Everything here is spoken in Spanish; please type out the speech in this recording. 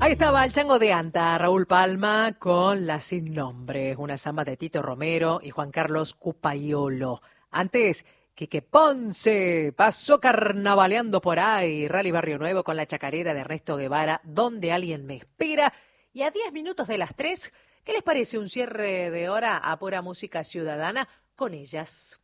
Ahí estaba el Chango de Anta, Raúl Palma, con La Sin Nombre, una samba de Tito Romero y Juan Carlos Cupaiolo. Antes, Quique Ponce pasó carnavaleando por ahí, Rally Barrio Nuevo con la chacarera de Ernesto Guevara, Donde alguien me espera. Y a 10 minutos de las 3, ¿qué les parece un cierre de hora a pura música ciudadana con ellas?